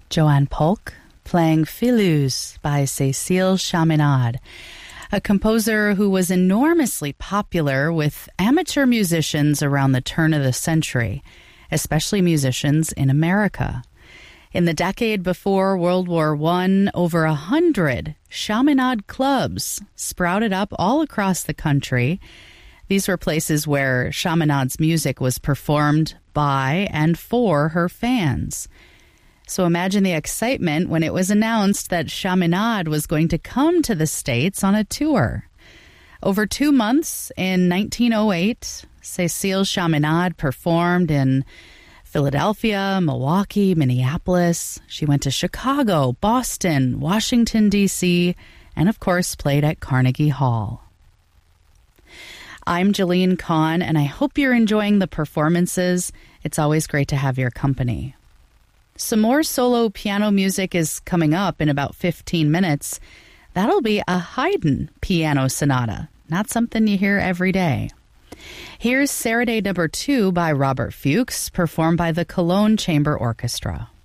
Joanne Polk playing Filus by Cécile Chaminade, a composer who was enormously popular with amateur musicians around the turn of the century, especially musicians in America. In the decade before World War I, over 100 Chaminade clubs sprouted up all across the country. These were places where Chaminade's music was performed by and for her fans. So imagine the excitement when it was announced that Chaminade was going to come to the States on a tour. Over 2 months in 1908, Cécile Chaminade performed in Philadelphia, Milwaukee, Minneapolis. She went to Chicago, Boston, Washington, D.C., and of course played at Carnegie Hall. I'm Jeline Kahn, and I hope you're enjoying the performances. It's always great to have your company. Some more solo piano music is coming up in about 15 minutes. That'll be a Haydn piano sonata, not something you hear every day. Here's Serenade No. 2 by Robert Fuchs, performed by the Cologne Chamber Orchestra.